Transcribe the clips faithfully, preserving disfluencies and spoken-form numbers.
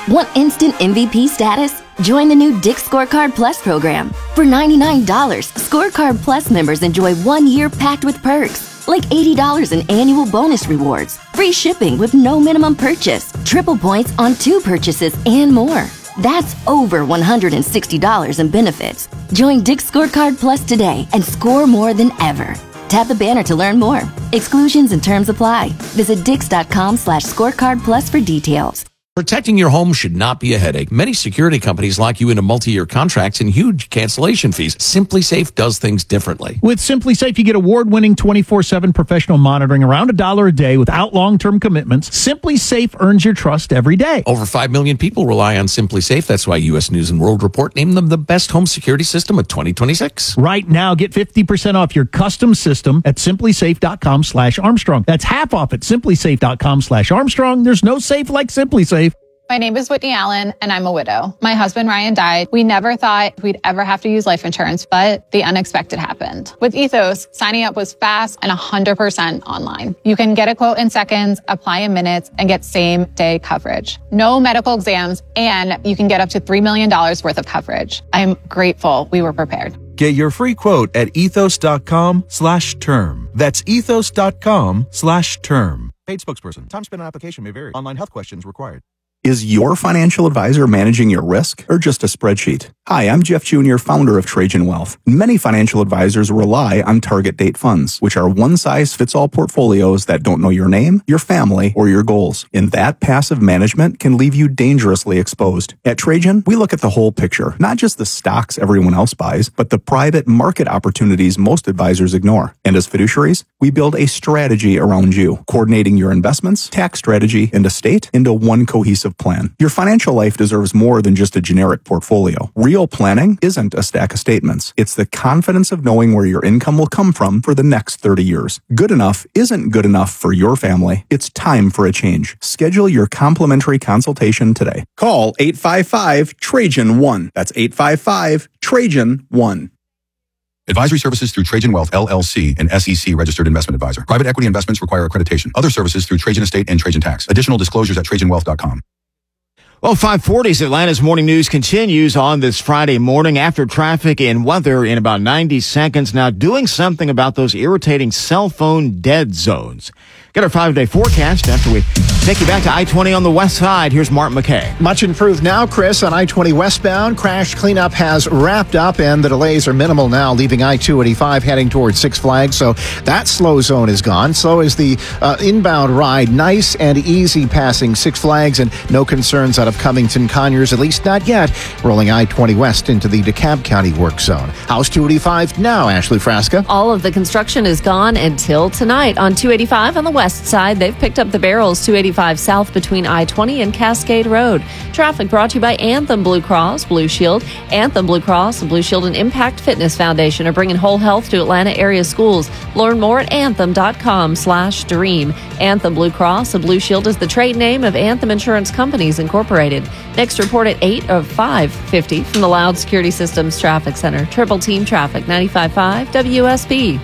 Want instant M V P status? Join the new Dick's Scorecard Plus program. For ninety-nine dollars, Scorecard Plus members enjoy one year packed with perks, like eighty dollars in annual bonus rewards, free shipping with no minimum purchase, triple points on two purchases, and more. That's over one hundred sixty dollars in benefits. Join Dick's Scorecard Plus today and score more than ever. Tap the banner to learn more. Exclusions and terms apply. Visit dix.com slash scorecard plus for details. Protecting your home should not be a headache. Many security companies lock you into multi-year contracts and huge cancellation fees. SimpliSafe does things differently. With SimpliSafe, you get award-winning twenty-four seven professional monitoring around a dollar a day without long-term commitments. SimpliSafe earns your trust every day. Over five million people rely on SimpliSafe. That's why U S News and World Report named them the best home security system of twenty twenty-six. Right now, get fifty percent off your custom system at simplisafe.com slash Armstrong. That's half off at simplisafe.com slash Armstrong. There's no safe like SimpliSafe. My name is Whitney Allen, and I'm a widow. My husband, Ryan, died. We never thought we'd ever have to use life insurance, but the unexpected happened. With Ethos, signing up was fast and one hundred percent online. You can get a quote in seconds, apply in minutes, and get same-day coverage. No medical exams, and you can get up to three million dollars worth of coverage. I'm grateful we were prepared. Get your free quote at ethos.com slash term. That's ethos.com slash term. Paid spokesperson. Time spent on application may vary. Online health questions required. Is your financial advisor managing your risk or just a spreadsheet? Hi, I'm Jeff Junior, founder of Trajan Wealth. Many financial advisors rely on target date funds, which are one-size-fits-all portfolios that don't know your name, your family, or your goals. And that passive management can leave you dangerously exposed. At Trajan, we look at the whole picture, not just the stocks everyone else buys, but the private market opportunities most advisors ignore. And as fiduciaries, we build a strategy around you, coordinating your investments, tax strategy, and estate into one cohesive plan. Your financial life deserves more than just a generic portfolio. Real planning isn't a stack of statements. It's the confidence of knowing where your income will come from for the next thirty years. Good enough isn't good enough for your family. It's time for a change. Schedule your complimentary consultation today. Call eight five five Trajan one. That's eight five five Trajan one. Advisory services through Trajan Wealth, L L C, an S E C registered investment advisor. Private equity investments require accreditation. Other services through Trajan Estate and Trajan Tax. Additional disclosures at trajan wealth dot com. Well, five forty's Atlanta's morning news continues on this Friday morning after traffic and weather in about ninety seconds. Now, doing something about those irritating cell phone dead zones. Get our five-day forecast after we take you back to I twenty on the west side. Here's Mark McKay. Much improved now, Chris, on I twenty westbound. Crash cleanup has wrapped up, and the delays are minimal now, leaving I two eighty-five heading towards Six Flags. So that slow zone is gone. So is the uh, inbound ride. Nice and easy passing Six Flags, and no concerns out of Covington Conyers, at least not yet. Rolling I twenty west into the DeKalb County work zone. House two eighty-five now, Ashley Frasca. All of the construction is gone until tonight on two eighty-five on the west side. They've picked up the barrels two eighty-five south between I twenty and Cascade Road. Traffic brought to you by Anthem Blue Cross Blue Shield. Anthem Blue Cross Blue Shield and Impact Fitness Foundation are bringing whole health to Atlanta area schools. Learn more at anthem.com slash dream. Anthem Blue Cross Blue Shield is the trade name of Anthem Insurance Companies Incorporated. Next report at eight of five fifty from the Loud Security Systems Traffic Center. Triple Team Traffic, ninety-five point five W S B.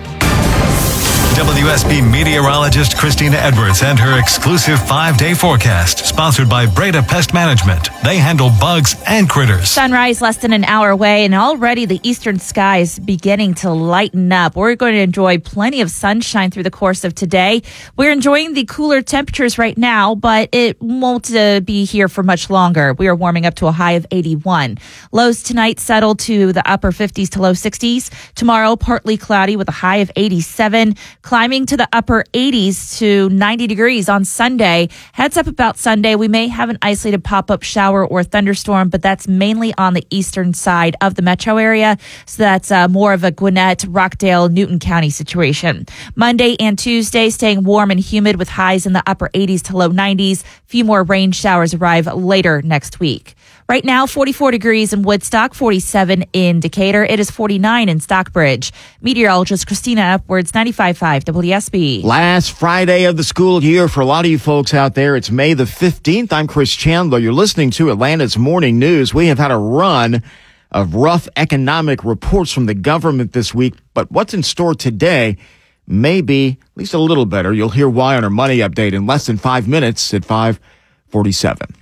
W S B meteorologist Christina Edwards and her exclusive five-day forecast, sponsored by Breda Pest Management. They handle bugs and critters. Sunrise less than an hour away, and already the eastern sky is beginning to lighten up. We're going to enjoy plenty of sunshine through the course of today. We're enjoying the cooler temperatures right now, but it won't uh, be here for much longer. We are warming up to a high of eighty-one. Lows tonight settle to the upper fifties to low sixties. Tomorrow, partly cloudy with a high of eighty-seven. Climbing to the upper eighties to ninety degrees on Sunday. Heads up about Sunday. We may have an isolated pop-up shower or thunderstorm, but that's mainly on the eastern side of the metro area. So that's uh, more of a Gwinnett, Rockdale, Newton County situation. Monday and Tuesday staying warm and humid with highs in the upper eighties to low nineties. A few more rain showers arrive later next week. Right now, forty-four degrees in Woodstock, forty-seven in Decatur. It is forty-nine in Stockbridge. Meteorologist Christina Edwards, ninety-five point five W S B. Last Friday of the school year for a lot of you folks out there. It's May the fifteenth. I'm Chris Chandler. You're listening to Atlanta's Morning News. We have had a run of rough economic reports from the government this week, but what's in store today may be at least a little better. You'll hear why on our money update in less than five minutes at five forty-seven.